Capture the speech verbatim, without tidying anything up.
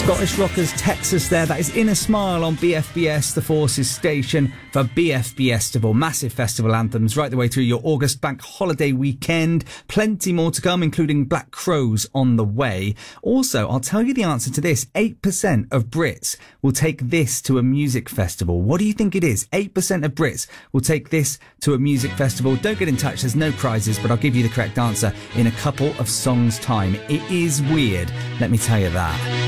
Scottish Rockers Texas there. That is Inner Smile on B F B S, the Forces station for B F B Festival. Massive festival anthems right the way through your August bank holiday weekend. Plenty more to come, including Black Crows on the way. Also, I'll tell you the answer to this. eight percent of Brits will take this to a music festival. What do you think it is? eight percent of Brits will take this to a music festival. Don't get in touch. There's no prizes, but I'll give you the correct answer in a couple of songs' time. It is weird. Let me tell you that.